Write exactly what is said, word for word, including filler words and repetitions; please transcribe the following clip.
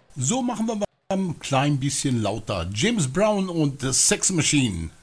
So machen wir mal ein klein bisschen lauter. James Brown und The Sex Machine.